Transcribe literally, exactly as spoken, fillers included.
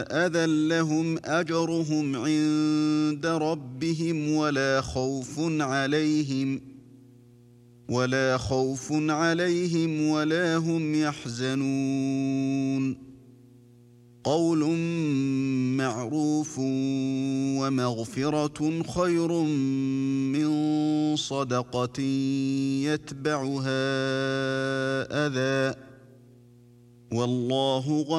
أذى لهم أجرهم عند ربهم ولا خوف عليهم ولا خوف عليهم ولا هم يحزنون قول معروف ومغفرة خير من صدقة يتبعها أذى والله